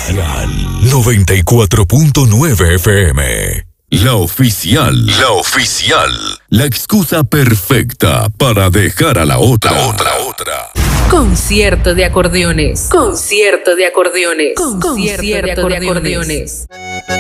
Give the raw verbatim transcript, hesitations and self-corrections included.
noventa y cuatro punto nueve F M. La oficial. La oficial. La excusa perfecta para dejar a la otra. La otra, otra. Concierto de acordeones. Concierto de acordeones. Concierto de acordeones.